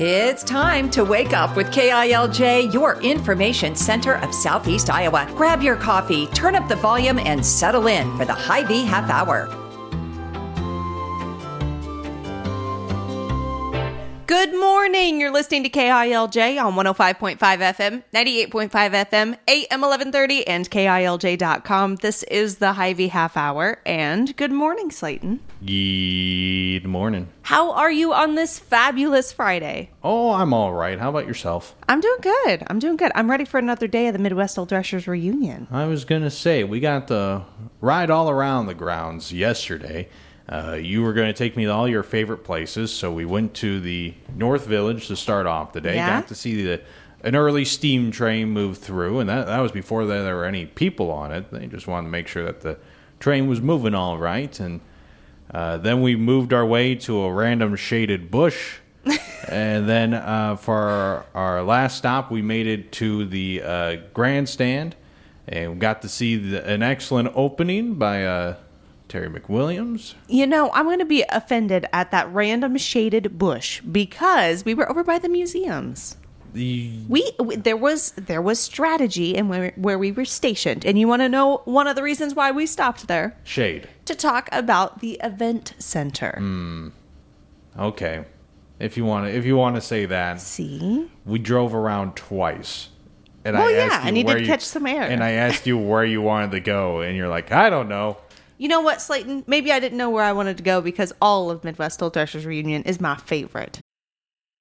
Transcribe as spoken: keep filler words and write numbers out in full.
It's time to wake up with K I L J, your information center of Southeast Iowa. Grab your coffee, turn up the volume, and settle in for the Hy-Vee Half Hour. Good morning. You're listening to K I L J on one oh five point five F M, ninety-eight point five F M, A M eleven thirty, and K I L J dot com. This is the Hy-Vee Half Hour, and good morning, Slayton. Good morning. How are you on this fabulous Friday? Oh, I'm all right. How about yourself? I'm doing good. I'm doing good. I'm ready for another day of the Midwest Old Threshers reunion. I was going to say, we got the ride all around the grounds yesterday. Uh, you were going to take me to all your favorite places, so we went to the North Village to start off the day. Yeah? Got to see the an early steam train move through, and that, that was before there were any people on it. They just wanted to make sure that the train was moving all right. And uh, then we moved our way to a random shaded bush. And then uh, for our, our last stop, we made it to the uh, grandstand, and we got to see the, an excellent opening by Uh, Terry McWilliams. You know, I'm going to be offended at that random shaded bush because we were over by the museums. The We, we there was there was strategy in where where we were stationed, and you want to know one of the reasons why we stopped there? shade. To talk about the event center. Okay, if you want to, if you want to say that, See, we drove around twice. And Well, I yeah, asked you and you where did catch some air. And I asked you where you wanted to go, and you're like, I don't know. you know what, Slayton? Maybe I didn't know where I wanted to go because all of Midwest Old Threshers Reunion is my favorite.